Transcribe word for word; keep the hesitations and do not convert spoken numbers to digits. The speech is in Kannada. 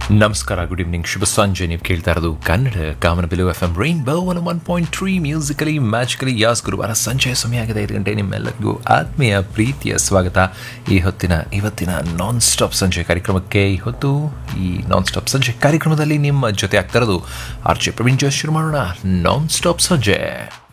ನಮಸ್ಕಾರ, ಗುಡ್ ಈವ್ನಿಂಗ್, ಶುಭ ಸಂಜೆ. ನೀವು ಕೇಳ್ತಾ ಇರೋದು Kannada ಕಾಮನಬಿಲು F M rainbow one one point three musically magically. As ಗುರುವಾರ ಸಂಜೆಯ ಸಮಯ ಆಗಿದೆ, ಐದು ಗಂಟೆ. ನಿಮ್ಮೆಲ್ಲರಿಗೂ ಆತ್ಮೀಯ ಪ್ರೀತಿಯ ಸ್ವಾಗತ ಈ ಹೊತ್ತಿನ ಇವತ್ತಿನ ನಾನ್ ಸ್ಟಾಪ್ ಸಂಜೆ ಕಾರ್ಯಕ್ರಮಕ್ಕೆ. ಈ ಹೊತ್ತು ಈ ನಾನ್ ಸ್ಟಾಪ್ ಸಂಜೆ ಕಾರ್ಯಕ್ರಮದಲ್ಲಿ ನಿಮ್ಮ ಜೊತೆ ಆಗ್ತಾ ಇರೋದು ಆರ್ ಜೆ ಪ್ರವೀಣ್ ಜೋಶ್. ಶುರು ಮಾಡೋಣ ನಾನ್ ಸ್ಟಾಪ್ ಸಂಜೆ.